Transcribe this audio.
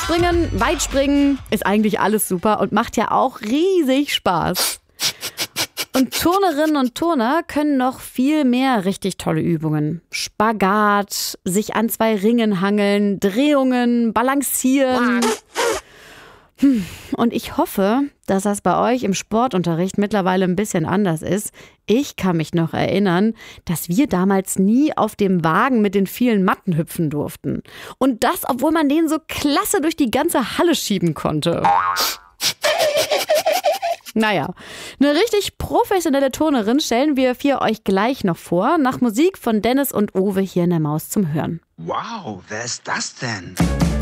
Springen, Weitspringen ist eigentlich alles super und macht ja auch riesig Spaß. Und Turnerinnen und Turner können noch viel mehr richtig tolle Übungen. Spagat, sich an 2 Ringen hangeln, Drehungen, Balancieren. Und ich hoffe, dass das bei euch im Sportunterricht mittlerweile ein bisschen anders ist. Ich kann mich noch erinnern, dass wir damals nie auf dem Wagen mit den vielen Matten hüpfen durften. Und das, obwohl man den so klasse durch die ganze Halle schieben konnte. Naja, eine richtig professionelle Turnerin stellen wir für euch gleich noch vor, nach Musik von Dennis und Uwe hier in der Maus zum Hören. Wow, wer ist das denn?